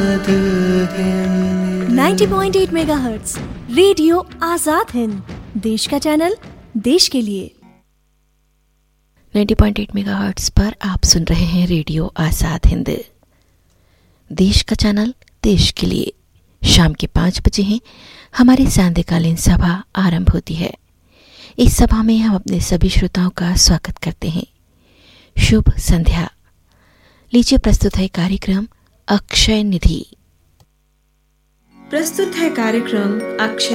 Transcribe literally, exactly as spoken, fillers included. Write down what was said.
नब्बे पॉइंट आठ megahertz radio Azad Hind, देश का चैनल, देश के लिए। नब्बे पॉइंट आठ मेगाहर्ट्ज पर आप सुन रहे हैं रेडियो आजाद हिंद, देश का चैनल, देश के लिए। शाम के पाँच बजे हैं, हमारी सांध्यकालीन सभा आरंभ होती है। इस सभा में हम अपने सभी श्रोताओं का स्वागत करते हैं। शुभ संध्या। लीजिए, प्रस्तुत है कार्यक्रम अक्षय निधि। प्रस्तुत है कार्यक्रम अक्षय